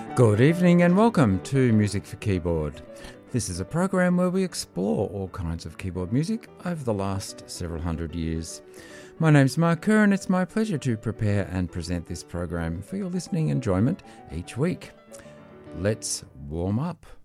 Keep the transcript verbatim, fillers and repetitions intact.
Good evening and welcome to Music for Keyboard. This is a program where we explore all kinds of keyboard music over the last several hundred years. My name's Mark Kerr and it's my pleasure to prepare and present this program for your listening enjoyment each week. Let's warm up.